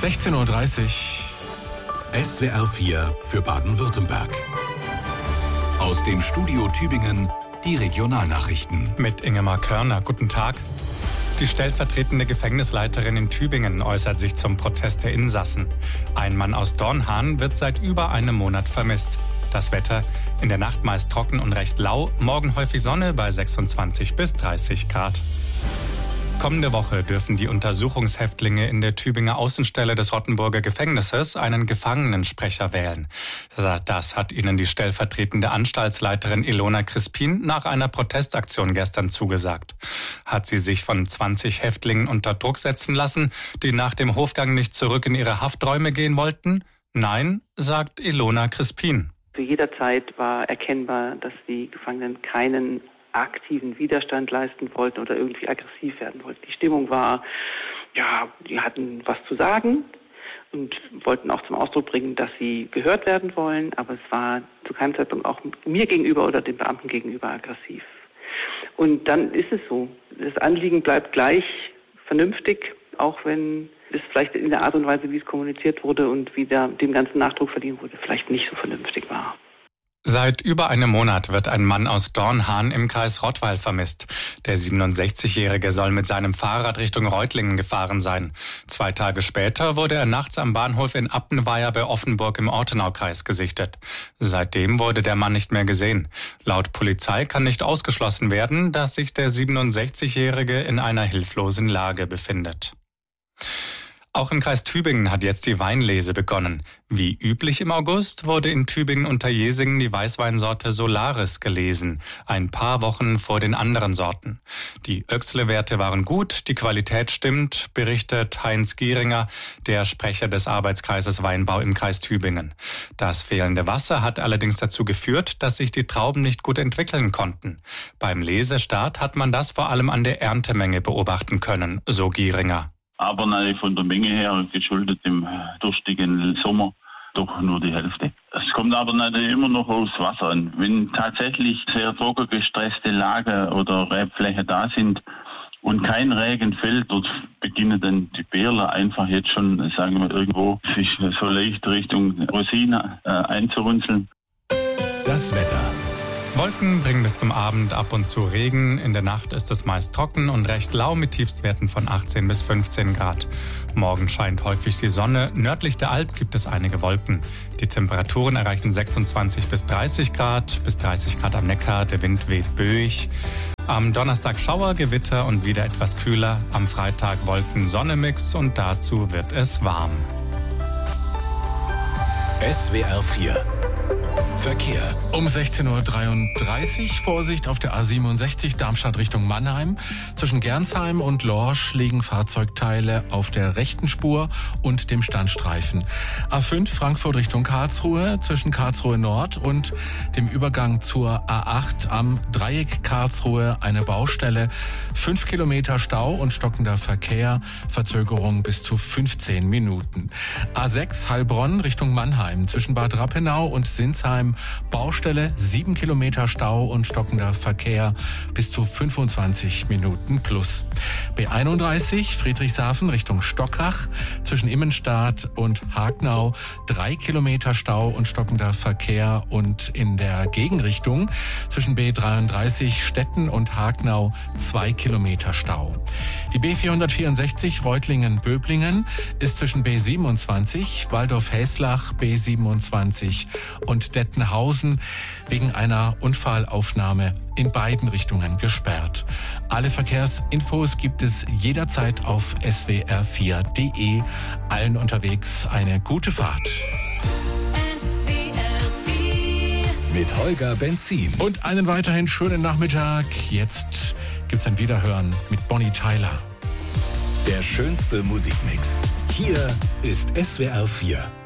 16:30 Uhr. SWR 4 für Baden-Württemberg. Aus dem Studio Tübingen die Regionalnachrichten. Mit Ingemar Körner. Guten Tag. Die stellvertretende Gefängnisleiterin in Tübingen äußert sich zum Protest der Insassen. Ein Mann aus Dornhahn wird seit über einem Monat vermisst. Das Wetter: in der Nacht meist trocken und recht lau, morgen häufig Sonne bei 26 bis 30 Grad. Kommende Woche dürfen die Untersuchungshäftlinge in der Tübinger Außenstelle des Rottenburger Gefängnisses einen Gefangenensprecher wählen. Das hat ihnen die stellvertretende Anstaltsleiterin Ilona Crispin nach einer Protestaktion gestern zugesagt. Hat sie sich von 20 Häftlingen unter Druck setzen lassen, die nach dem Hofgang nicht zurück in ihre Hafträume gehen wollten? Nein, sagt Ilona Crispin. Zu jeder Zeit war erkennbar, dass die Gefangenen keinen aktiven Widerstand leisten wollten oder irgendwie aggressiv werden wollten. Die Stimmung war, die hatten was zu sagen und wollten auch zum Ausdruck bringen, dass sie gehört werden wollen, aber es war zu keinem Zeitpunkt auch mir gegenüber oder den Beamten gegenüber aggressiv. Und dann ist es so. Das Anliegen bleibt gleich vernünftig, auch wenn es vielleicht in der Art und Weise, wie es kommuniziert wurde und wie dem ganzen Nachdruck verliehen wurde, vielleicht nicht so vernünftig war. Seit über einem Monat wird ein Mann aus Dornhahn im Kreis Rottweil vermisst. Der 67-Jährige soll mit seinem Fahrrad Richtung Reutlingen gefahren sein. 2 Tage später wurde er nachts am Bahnhof in Appenweier bei Offenburg im Ortenaukreis gesichtet. Seitdem wurde der Mann nicht mehr gesehen. Laut Polizei kann nicht ausgeschlossen werden, dass sich der 67-Jährige in einer hilflosen Lage befindet. Auch im Kreis Tübingen hat jetzt die Weinlese begonnen. Wie üblich im August wurde in Tübingen unter Jesingen die Weißweinsorte Solaris gelesen, ein paar Wochen vor den anderen Sorten. Die Öxle-Werte waren gut, die Qualität stimmt, berichtet Heinz Gieringer, der Sprecher des Arbeitskreises Weinbau im Kreis Tübingen. Das fehlende Wasser hat allerdings dazu geführt, dass sich die Trauben nicht gut entwickeln konnten. Beim Lesestart hat man das vor allem an der Erntemenge beobachten können, so Gieringer. Aber von der Menge her, geschuldet dem durstigen Sommer, doch nur die Hälfte. Es kommt aber natürlich immer noch aufs Wasser an. Wenn tatsächlich sehr trocken gestresste Lager oder Rebflächen da sind und kein Regen fällt, dort beginnen dann die Beerler einfach jetzt schon, sagen wir irgendwo, sich so leicht Richtung Rosine einzurunzeln. Das Wetter. Wolken bringen bis zum Abend ab und zu Regen. In der Nacht ist es meist trocken und recht lau mit Tiefstwerten von 18 bis 15 Grad. Morgen scheint häufig die Sonne. Nördlich der Alp gibt es einige Wolken. Die Temperaturen erreichen 26 bis 30 Grad, bis 30 Grad am Neckar. Der Wind weht böig. Am Donnerstag Schauer, Gewitter und wieder etwas kühler. Am Freitag Wolken-Sonne-Mix und dazu wird es warm. SWR 4 Verkehr. Um 16:33 Uhr Vorsicht auf der A67 Darmstadt Richtung Mannheim. Zwischen Gernsheim und Lorsch liegen Fahrzeugteile auf der rechten Spur und dem Standstreifen. A5 Frankfurt Richtung Karlsruhe zwischen Karlsruhe Nord und dem Übergang zur A8 am Dreieck Karlsruhe eine Baustelle. 5 Kilometer Stau und stockender Verkehr, Verzögerung bis zu 15 Minuten. A6 Heilbronn Richtung Mannheim zwischen Bad Rappenau und Sinsheim Baustelle, 7 Kilometer Stau und stockender Verkehr bis zu 25 Minuten plus. B31 Friedrichshafen Richtung Stockach zwischen Immenstadt und Hagnau 3 Kilometer Stau und stockender Verkehr und in der Gegenrichtung zwischen B33 Stetten und Hagnau 2 Kilometer Stau. Die B464 Reutlingen-Böblingen ist zwischen B27 Waldorf-Häslach B27 und Dettenhausen wegen einer Unfallaufnahme in beiden Richtungen gesperrt. Alle Verkehrsinfos gibt es jederzeit auf swr4.de. Allen unterwegs eine gute Fahrt. Mit Holger Benzin. Und einen weiterhin schönen Nachmittag. Jetzt gibt's ein Wiederhören mit Bonnie Tyler. Der schönste Musikmix. Hier ist SWR 4.